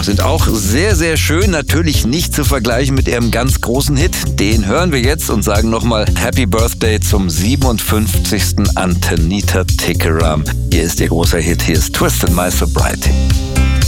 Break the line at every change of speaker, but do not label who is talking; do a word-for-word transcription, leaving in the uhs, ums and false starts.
sind auch sehr, sehr schön. Natürlich nicht zu vergleichen mit ihrem ganz großen Hit. Den hören wir jetzt und sagen nochmal Happy Birthday zum siebenundfünfzigsten Antenita Tikaram. Hier ist ihr großer Hit. Hier ist Twisted My Sobriety.